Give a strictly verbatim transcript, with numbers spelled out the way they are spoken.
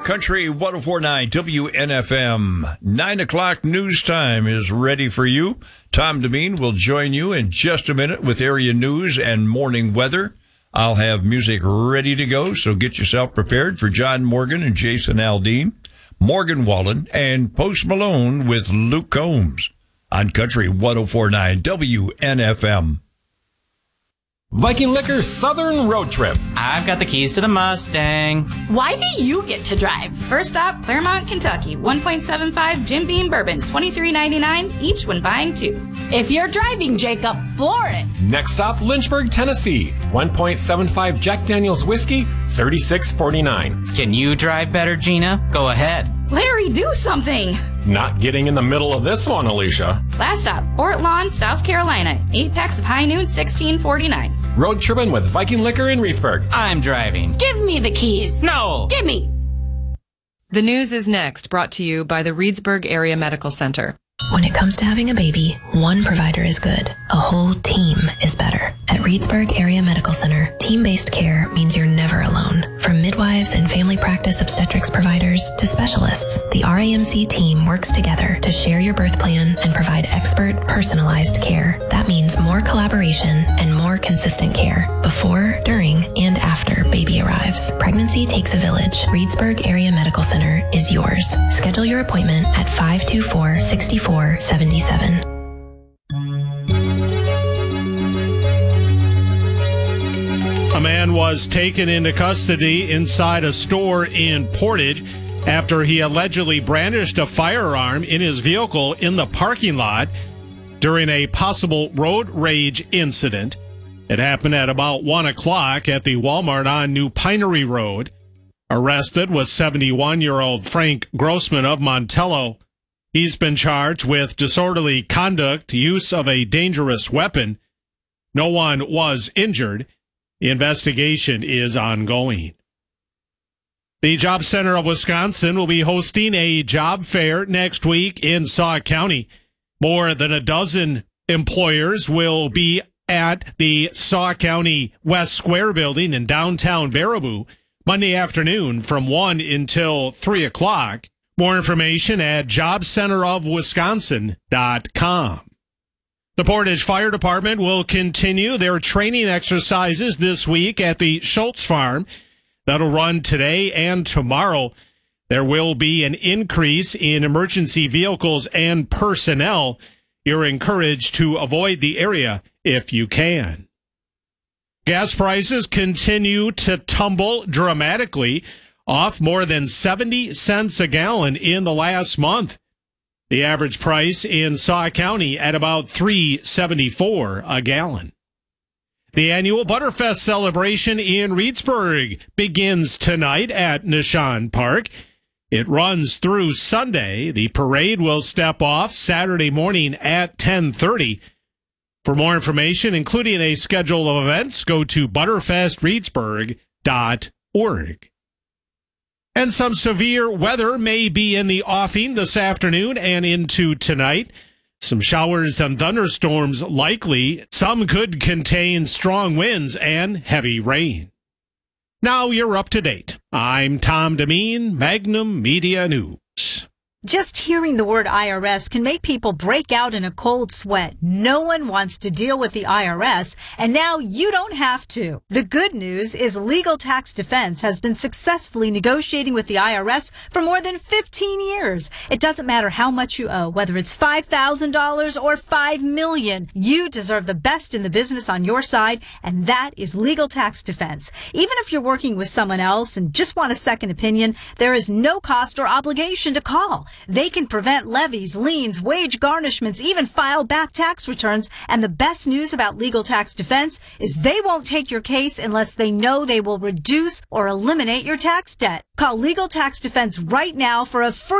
Country one oh four point nine W N F M. Nine o'clock news time is ready for you. Tom Demeen will join you in just a minute with area news and morning weather. I'll have music ready to go, so get yourself prepared for John Morgan and Jason Aldean, Morgan Wallen, and Post Malone with Luke Combs on Country one oh four point nine W N F M. Viking Liquor Southern Road Trip. I've got the keys to the Mustang. Why do you get to drive? First stop, Claremont, Kentucky. one point seven five Jim Beam Bourbon, twenty-three ninety-nine each when buying two. If you're driving, Jacob, floor it. Next stop, Lynchburg, Tennessee. one point seven five Jack Daniel's Whiskey, thirty-six forty-nine. Can you drive better, Gina? Go ahead. Larry, do something. Not getting in the middle of this one, Alicia. Last stop, Fort Lawn, South Carolina. Eight packs of High Noon, sixteen forty-nine. Road tripping with Viking Liquor in Reedsburg. I'm driving. Give me the keys. No. Give me. The news is next, brought to you by the Reedsburg Area Medical Center. When it comes to having a baby, one provider is good. A whole team is better. At Reedsburg Area Medical Center, team-based care means you're never alone. From midwives and family practice obstetrics providers to specialists, the R A M C team works together to share your birth plan and provide expert, personalized care. That means more collaboration and more consistent care before, during, and after baby arrives. Pregnancy takes a village. Reedsburg Area Medical Center is yours. Schedule your appointment at five two four, six four seven seven. A man was taken into custody inside a store in Portage after he allegedly brandished a firearm in his vehicle in the parking lot during a possible road rage incident. It happened at about one o'clock at the Walmart on New Pinery Road. Arrested was seventy-one-year-old Frank Grossman of Montello. He's been charged with disorderly conduct, use of a dangerous weapon. No one was injured. The investigation is ongoing. The Job Center of Wisconsin will be hosting a job fair next week in Sauk County. More than a dozen employers will be at the Sauk County West Square building in downtown Baraboo Monday afternoon from one until three o'clock. More information at job center of wisconsin dot com. The Portage Fire Department will continue their training exercises this week at the Schultz Farm. That'll run today and tomorrow. There will be an increase in emergency vehicles and personnel. You're encouraged to avoid the area if you can. Gas prices continue to tumble dramatically, off more than seventy cents a gallon in the last month. The average price in Sauk County at about three seventy-four a gallon. The annual Butterfest celebration in Reedsburg begins tonight at Nishan Park. It runs through Sunday. The parade will step off Saturday morning at ten thirty. For more information, including a schedule of events, go to butterfest reedsburg dot org. And some severe weather may be in the offing this afternoon and into tonight. Some showers and thunderstorms likely. Some could contain strong winds and heavy rain. Now you're up to date. I'm Tom Demeen, Magnum Media News. Just hearing the word I R S can make people break out in a cold sweat. No one wants to deal with the I R S, and now you don't have to. The good news is Legal Tax Defense has been successfully negotiating with the I R S for more than fifteen years. It doesn't matter how much you owe, whether it's five thousand dollars or five million dollars. You deserve the best in the business on your side, and that is Legal Tax Defense. Even if you're working with someone else and just want a second opinion, there is no cost or obligation to call. They can prevent levies, liens, wage garnishments, even file back tax returns. And the best news about Legal Tax Defense is they won't take your case unless they know they will reduce or eliminate your tax debt. Call Legal Tax Defense right now for a free